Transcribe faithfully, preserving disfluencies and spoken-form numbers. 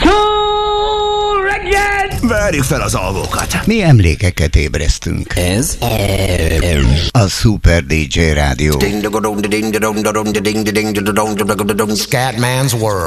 Várjuk fel az alvókat. Mi emlékeket ébresztünk. Ez A Super dé dzsé Rádió. Scatman's World.